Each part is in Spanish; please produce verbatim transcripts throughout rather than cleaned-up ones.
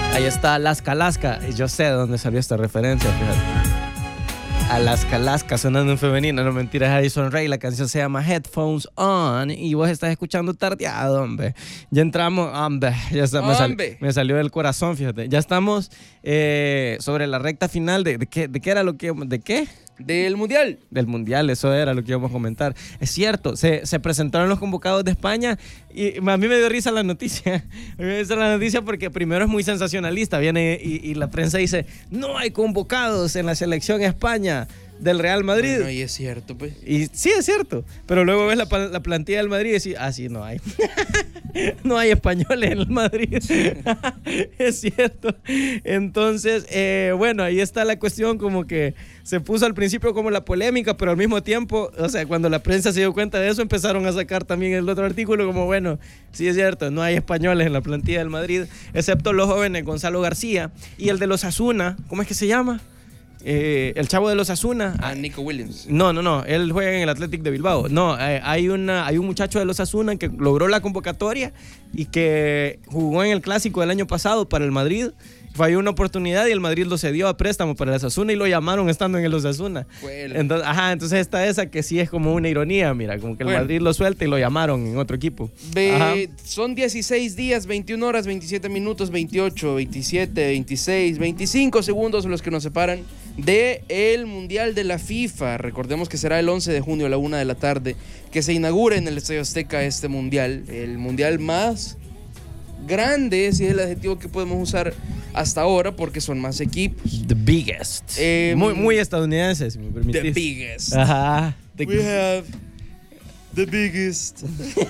Ahí está Alaska, Alaska. Yo sé de dónde salió esta referencia, fíjate. Alaska, Alaska, sonando en femenino, no mentiras, Addison Rae. La canción se llama Headphones On y vos estás escuchando tardeado, hombre. Ya entramos, hombre, ya está, me, sal, me salió del corazón, fíjate. Ya estamos eh, sobre la recta final de, de, qué, de qué era lo que, de qué. Del Mundial. Del Mundial, eso era lo que íbamos a comentar. Es cierto, se, se presentaron los convocados de España y a mí me dio risa la noticia. Me dio risa la noticia porque primero es muy sensacionalista. Viene y, y la prensa dice, no hay convocados en la selección España del Real Madrid. Bueno, y es cierto, pues. Y sí, es cierto. Pero luego ves la, la plantilla del Madrid y decís, ah, sí, no hay. No hay españoles en el Madrid. Es cierto. Entonces, eh, bueno, ahí está la cuestión, como que se puso al principio como la polémica, pero al mismo tiempo, o sea, cuando la prensa se dio cuenta de eso, empezaron a sacar también el otro artículo como, bueno, sí es cierto, no hay españoles en la plantilla del Madrid, excepto los jóvenes Gonzalo García y el de los Osasuna, ¿cómo es que se llama? Eh, el chavo de los Osasuna. Ah, Nico Williams. No, no, no. Él juega en el Athletic de Bilbao. No, eh, hay, una, hay un muchacho de los Osasuna que logró la convocatoria y que jugó en el clásico del año pasado para el Madrid. Falló una oportunidad y el Madrid lo cedió a préstamo para el Osasuna y lo llamaron estando en el Osasuna. Bueno. Entonces, ajá, entonces está esa que sí es como una ironía, mira, como que el bueno. Madrid lo suelta y lo llamaron en otro equipo. Ve, son dieciséis días, veintiuna horas, veintisiete minutos, veintiocho, veintisiete, veintiséis, veinticinco segundos los que nos separan de el Mundial de la FIFA. Recordemos que será el once de junio a la una de la tarde que se inaugure en el Estadio Azteca este Mundial, el Mundial más grande, si es el adjetivo que podemos usar hasta ahora, porque son más equipos. The biggest. Eh, muy, muy estadounidense, si me permitís. The biggest. Ajá. The We have the biggest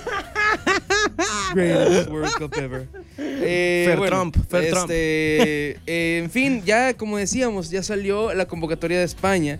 greatest World Cup ever. Eh, Fair bueno, Trump, Fair este, Trump. Eh, en fin, ya como decíamos, ya salió la convocatoria de España.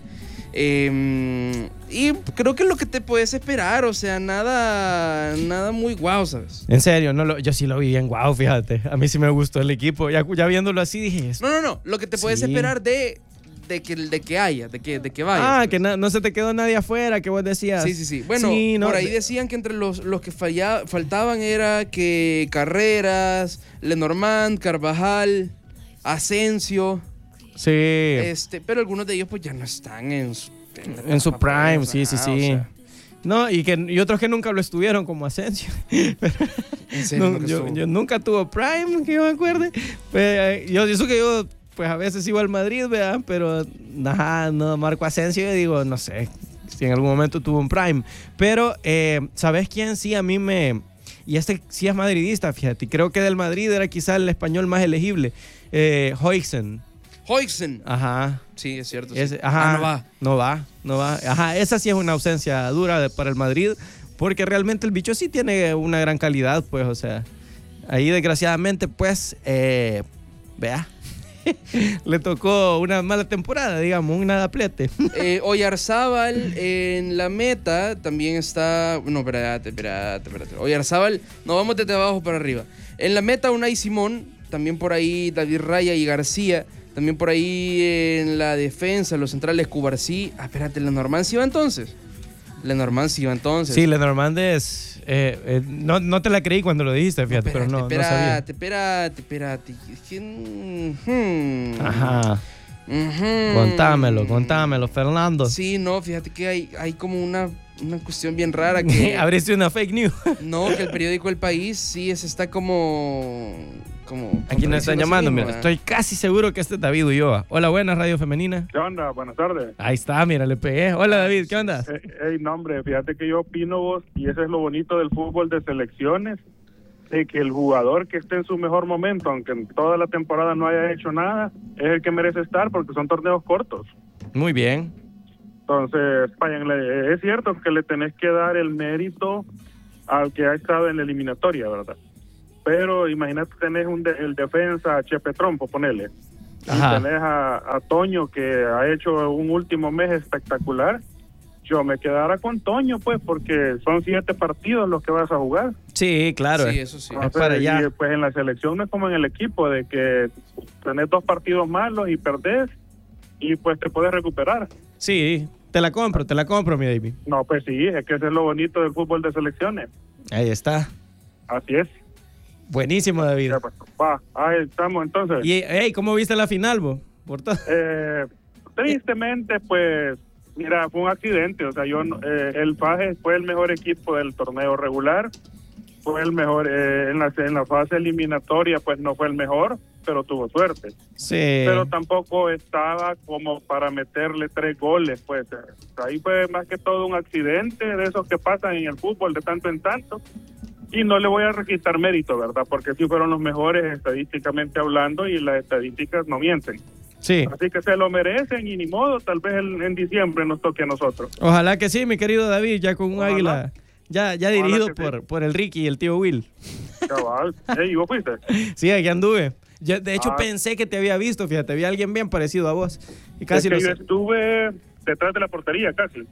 Eh, y creo que es lo que te puedes esperar, o sea, nada nada muy guau, ¿sabes? En serio, no lo, yo sí lo vi bien guau, fíjate. A mí sí me gustó el equipo. Ya, ya viéndolo así dije... No, no, no. Lo que te puedes sí. esperar de, de, que, de que haya, de que, de que vaya. Ah, ¿sabes? que no, no se te quedó nadie afuera, que vos decías. Sí, sí, sí. Bueno, sí, no, por ahí decían que entre los, los que falla, faltaban era que Carreras, Lenormand, Carvajal, Asensio... Sí. Este, pero algunos de ellos pues ya no están en su, en, en su prime, pues, sí, sí, sí. O sea. No, y, que, y otros que nunca lo estuvieron, como Asensio. ¿En serio? No, yo, yo nunca tuve prime, que yo me acuerde. Pues, yo, eso que yo, pues a veces iba al Madrid, ¿verdad? Pero, nada, no, Marco Asensio, yo digo, no sé, si en algún momento tuvo un prime. Pero, eh, ¿sabes quién sí a mí me... Y este sí es madridista, fíjate. Creo que del Madrid era quizá el español más elegible. Eh, Huijsen. Huijsen. Ajá. Sí, es cierto. Es, sí. Ajá. Ah, no va. No va, no va. Ajá, esa sí es una ausencia dura de, para el Madrid, porque realmente el bicho sí tiene una gran calidad, pues, o sea, ahí desgraciadamente, pues, eh, vea, le tocó una mala temporada, digamos, un nadaplete. Eh, Oyarzábal en la meta también está... No, espérate, espérate, espérate. Oyarzábal, no, vamos desde abajo para arriba. En la meta Unai Simón, también por ahí David Raya y García. También por ahí en la defensa, los centrales Cubarsí. Ah, espérate, ¿Lenormand sí va entonces? Lenormand sí va entonces. Sí, Lenormand es... Eh, eh, no, no te la creí cuando lo dijiste, fíjate, no, espérate, pero no, espérate, no sabía. Espérate, espérate, espérate. Hmm. Ajá. Uh-huh. Contámelo, contámelo, Fernando. Sí, no, fíjate que hay, hay como una, una cuestión bien rara que... ¿Abriste una fake news? No, que el periódico El País sí se está como... como Aquí nos están llamando, mismo, mira. ¿eh? Estoy casi seguro que este es David Ulloa. Hola, buenas, Radio Femenina. ¿Qué onda? Buenas tardes. Ahí está, mira, le pegué. Hola, David, ¿qué onda? Hey, hey, no, hombre, fíjate que yo opino vos, y eso es lo bonito del fútbol de selecciones, de que el jugador que esté en su mejor momento, aunque en toda la temporada no haya hecho nada, es el que merece estar porque son torneos cortos. Muy bien. Entonces, es cierto que le tenés que dar el mérito al que ha estado en la eliminatoria, ¿verdad? Pero imagínate, tenés un de, el defensa Chepe Trompo, ponele. Ajá. Y tenés a, a Toño, que ha hecho un último mes espectacular. Yo me quedara con Toño, pues, porque son siete partidos los que vas a jugar. Sí, claro. Sí, eso sí. Es para allá. Y pues en la selección no es como en el equipo, de que tenés dos partidos malos y perdés, y pues te puedes recuperar. Sí, te la compro, te la compro, mi David. No, pues sí, es que eso es lo bonito del fútbol de selecciones. Ahí está. Así es. Buenísimo, David. Ya, pues, va, ahí estamos entonces. Y, hey, ¿cómo viste la final, vos? Por todo. Eh, tristemente, pues, mira, fue un accidente. O sea, yo, no- eh, el Faje fue el mejor equipo del torneo regular. Fue el mejor, eh, en, la, en la fase eliminatoria, pues no fue el mejor, pero tuvo suerte. Sí. Pero tampoco estaba como para meterle tres goles, pues. Ahí fue más que todo un accidente de esos que pasan en el fútbol de tanto en tanto. Y no le voy a requitar mérito, ¿verdad? Porque sí fueron los mejores estadísticamente hablando y las estadísticas no mienten. Sí. Así que se lo merecen y ni modo, tal vez en, en diciembre nos toque a nosotros. Ojalá que sí, mi querido David, ya con un Ojalá. águila. Ya, ya Ojalá dirigido que sí. por, por el Ricky y el tío Will. Cabal. Ey, ¿y vos fuiste? Sí, aquí anduve. Yo, de hecho, Ah. pensé que te había visto, fíjate, había alguien bien parecido a vos. Y Es casi que lo yo sé. estuve detrás de la portería casi.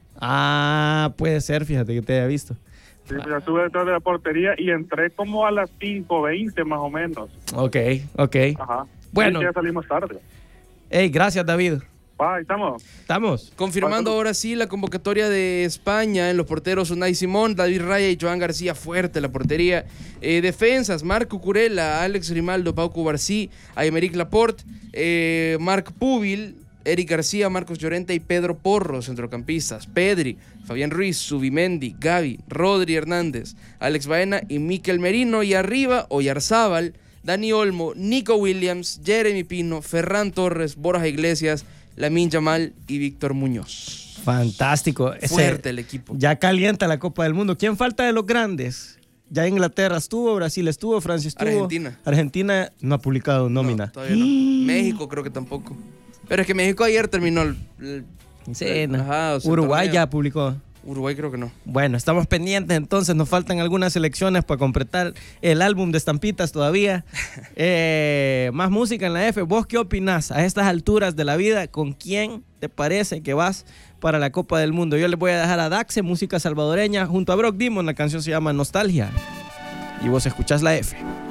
Ah, puede ser, fíjate que te haya visto. Sí, yo estuve detrás de la portería y entré como a las cinco veinte más o menos. Ok, ok. Ajá. Bueno. Sí, ya salimos tarde. Hey, gracias, David. Va, ahí estamos. ¿Estamos? Confirmando ahora sí la convocatoria de España en los porteros Unai Simón, David Raya y Joan García fuerte la portería. Eh, defensas, Marco Curela, Alex Rimaldo, Pau Cubarsí, Aymeric Laporte, eh, Marc Pubil, Eric García, Marcos Llorente y Pedro Porro, centrocampistas. Pedri, Fabián Ruiz, Subimendi, Gavi, Rodri Hernández, Alex Baena y Mikel Merino. Y arriba, Oyarzábal, Dani Olmo, Nico Williams, Jeremy Pino, Ferran Torres, Borja Iglesias, Lamine Yamal y Víctor Muñoz. Fantástico. Ese- Fuerte el equipo. Ya calienta la Copa del Mundo. ¿Quién falta de los grandes? Ya Inglaterra estuvo, Brasil estuvo, Francia estuvo. Argentina. Argentina no ha publicado nómina. No, todavía no. México creo que tampoco. Pero es que México ayer terminó el... el- Sí, el- no. ajá, o sea, Uruguay torneo. ya publicó. Uruguay creo que no. Bueno, estamos pendientes entonces, nos faltan algunas selecciones para completar el álbum de estampitas todavía. Eh, más música en la F. ¿Vos qué opinás a estas alturas de la vida? ¿Con quién te parece que vas para la Copa del Mundo? Yo les voy a dejar a Daxe, música salvadoreña, junto a Brock Dimon. La canción se llama Nostalgia. Y vos escuchás la F.